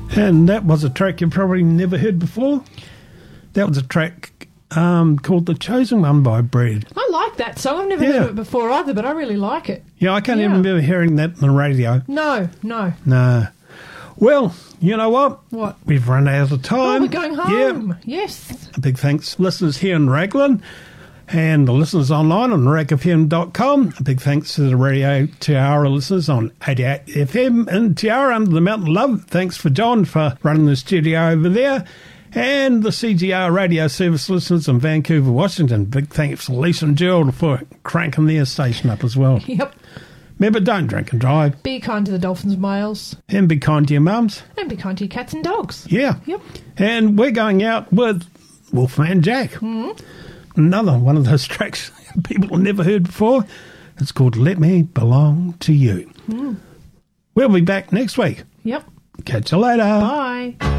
And that was a track you've probably never heard before. That was a track called The Chosen One by Bread. I like that song. I've never heard of it before either, but I really like it. Yeah, I can't even remember hearing that on the radio. No. No. Well, you know what? What? We've run out of time. Oh, we're going home. Yeah. Yes. A big thanks to listeners here in Raglan and the listeners online on ragfm.com. A big thanks to the Radio Tiara listeners on 88 FM in Tiara under the Mountain Love. Thanks for John for running the studio over there. And the CGR radio service listeners in Vancouver, Washington. Big thanks to Lisa and Gerald for cranking their station up as well. Yep. Remember, don't drink and drive. Be kind to the dolphins and whales. And be kind to your mums. And be kind to your cats and dogs. Yeah. Yep. And we're going out with Wolfman Jack. Mm-hmm. Another one of those tracks people have never heard before. It's called Let Me Belong to You. We'll be back next week. Yep. Catch you later. Bye.